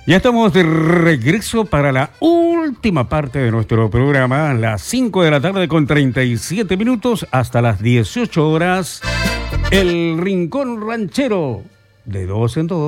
Ya estamos de regreso para la última parte de nuestro programa, las 5 de la tarde con 37 minutos hasta las 18 horas. El Rincón Ranchero, de dos en dos.